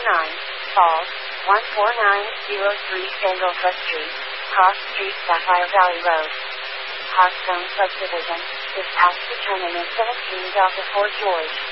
Falls, 14903 Sandalwood Street, Cross Street, Sapphire Valley Road. Hearthstone Subdivision, is past the turn in Philippines off of Fort George.